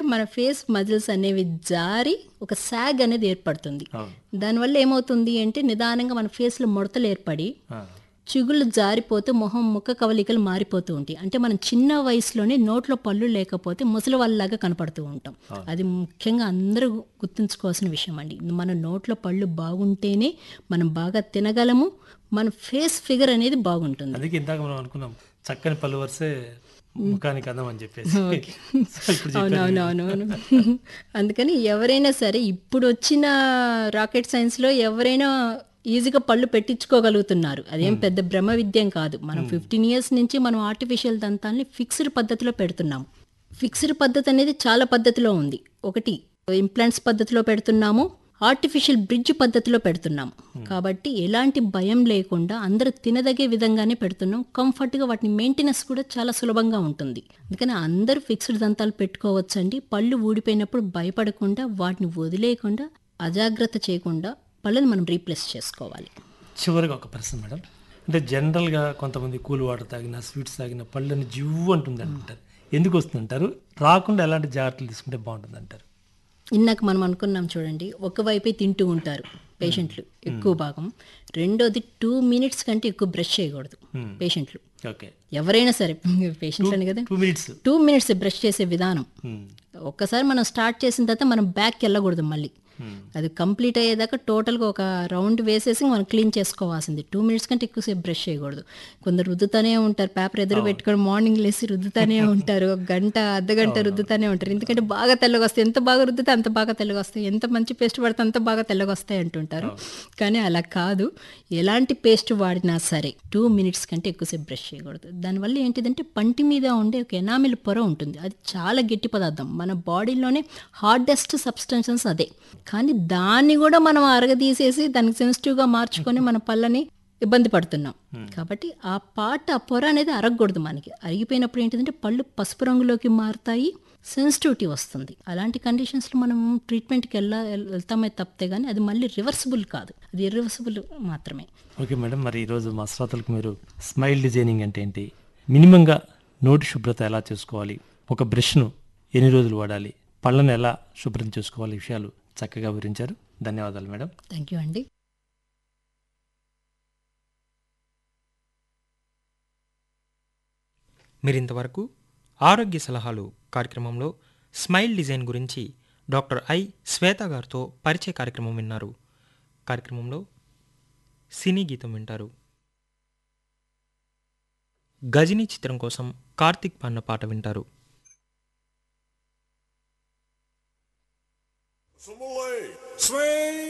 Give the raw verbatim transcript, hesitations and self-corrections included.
మన face muscles అనేవి జారి ఒక సాగ్ అనేది ఏర్పడుతుంది. దానివల్ల ఏమవుతుంది అంటే నిదానంగా మన ఫేస్లో ముడతలు ఏర్పడి చిగుళ్ళు జారిపోతూ మొహం ముఖ కవలికలు మారిపోతూ ఉంటాయి. అంటే మనం చిన్న వయసులోనే నోట్లో పళ్ళు లేకపోతే ముసలి వాళ్ళలాగా కనపడుతూ ఉంటాం. అది ముఖ్యంగా అందరూ గుర్తుంచుకోవాల్సిన విషయం అండి. మన నోట్లో పళ్ళు బాగుంటేనే మనం బాగా తినగలము, మన ఫేస్ ఫిగర్ అనేది బాగుంటుంది. అందుకే ఇందాక మనం అనుకున్నాం చక్కని పళ్ళు వరుసే ముఖానికి అందం అని చెప్పేసి. అవునవునవునవును. అందుకని ఎవరైనా సరే ఇప్పుడు వచ్చిన రాకెట్ సైన్స్లో ఎవరైనా ఈజీగా పళ్ళు పెట్టించుకోగలుగుతున్నారు. అదేం పెద్ద బ్రహ్మ విద్యం కాదు. మనం ఫిఫ్టీన్ ఇయర్స్ నుంచి మనం ఆర్టిఫిషియల్ దంతాల్ని ఫిక్స్డ్ పద్ధతిలో పెడుతున్నాం. ఫిక్స్డ్ పద్ధతి అనేది చాలా పద్ధతిలో ఉంది. ఒకటి ఇంప్లాంట్స్ పద్ధతిలో పెడుతున్నాము, ఆర్టిఫిషియల్ బ్రిడ్జ్ పద్ధతిలో పెడుతున్నాము. కాబట్టి ఎలాంటి భయం లేకుండా అందరూ తినదగే విధంగానే పెడుతున్నాం. కంఫర్ట్గా వాటిని మెయింటెనెన్స్ కూడా చాలా సులభంగా ఉంటుంది. అందుకని అందరూ ఫిక్స్డ్ దంతాలు పెట్టుకోవచ్చండి. పళ్ళు ఊడిపోయినప్పుడు భయపడకుండా, వాటిని వదిలేయకుండా, అజాగ్రత్త చేయకుండా పళ్ళని మనం రీప్లేస్ చేసుకోవాలి. చివరిగా ఒక ప్రశ్న మేడం, అంటే జనరల్గా కొంతమంది కూల్ వాటర్ తాగిన స్వీట్స్ తాగిన పళ్ళని జివ్వు అంటుంది అంటారు. ఎందుకు వస్తుందంటారు? రాకుండా ఎలాంటి జాగ్రత్తలు తీసుకుంటే బాగుంటుంది అంటారు? ఇందాక మనం అనుకున్నాం చూడండి, ఒకవైపే తింటూ ఉంటారు పేషెంట్లు ఎక్కువ భాగం. రెండోది టూ మినిట్స్ కంటే ఎక్కువ బ్రష్ చేయకూడదు పేషెంట్లు. ఓకే, ఎవరైనా సరే పేషెంట్స్ అని కదా, two minutes two minutes brush చేసే విధానం. ఒక్కసారి మనం స్టార్ట్ చేసిన తర్వాత మనం బ్యాక్కి వెళ్ళకూడదు. మళ్ళీ అది కంప్లీట్ అయ్యేదాకా టోటల్గా ఒక రౌండ్ వేసేసి మనం క్లీన్ చేసుకోవాల్సింది. టూ మినిట్స్ కంటే ఎక్కువసేపు బ్రష్ చేయకూడదు. కొందరు రుద్దుతానే ఉంటారు, పేపర్ ఎదురు పెట్టుకొని మార్నింగ్ లేసి రుద్దుతానే ఉంటారు, ఒక గంట అర్ధ గంట రుద్దుతానే ఉంటారు. ఎందుకంటే బాగా తెల్లగా వస్తాయి, ఎంత బాగా రుద్దితే అంత బాగా తెల్లగా వస్తాయి, ఎంత మంచి పేస్ట్ పడితే అంత బాగా తెల్లగా వస్తాయి అంటుంటారు. కానీ అలా కాదు. ఎలాంటి పేస్ట్ వాడినా సరే టూ మినిట్స్ కంటే ఎక్కువసేపు బ్రష్ చేయకూడదు. దానివల్ల ఏంటిదంటే పంటి మీద ఉండే ఒక ఎనామిల్ పొర ఉంటుంది, అది చాలా గట్టి పదార్థం, మన బాడీలోనే హార్డెస్ట్ సబ్స్టెన్సెస్ అదే. కానీ దాన్ని కూడా మనం అరగదీసేసి దానికి సెన్సిటివ్గా మార్చుకొని మన పళ్ళని ఇబ్బంది పడుతున్నాం. కాబట్టి ఆ పార్ట్ ఆ పొర అనేది అరగకూడదు. మనకి అరిగిపోయినప్పుడు ఏంటంటే పళ్ళు పసుపు రంగులోకి మారుతాయి, సెన్సిటివిటీ వస్తుంది. అలాంటి కండిషన్స్లో మనం ట్రీట్మెంట్కి వెళ్ళా వెళ్తామే తప్పితే కానీ అది మళ్ళీ రివర్సిబుల్ కాదు, అది ఇర్రివర్సిబుల్ మాత్రమే. ఓకే మేడం, మరి ఈరోజు మా శ్రోతలకు మీరు స్మైల్ డిజైనింగ్ అంటే ఏంటి, మినిమంగా నోటి శుభ్రత ఎలా చేసుకోవాలి, ఒక బ్రష్ను ఎన్ని రోజులు వాడాలి, పళ్ళను ఎలా శుభ్రం చేసుకోవాలి, విషయాలు చక్కగా వివరించారు. ధన్యవాదాలు మేడం. థ్యాంక్ యూ అండి. మీరింతవరకు ఆరోగ్య సలహాలు కార్యక్రమంలో స్మైల్ డిజైన్ గురించి డాక్టర్ ఐ శ్వేత గారితో పరిచయ కార్యక్రమం విన్నారు. కార్యక్రమంలో సినీ గీతం వింటారు. గజినీ చిత్రం కోసం కార్తిక్ పాడిన పాట వింటారు. Swing!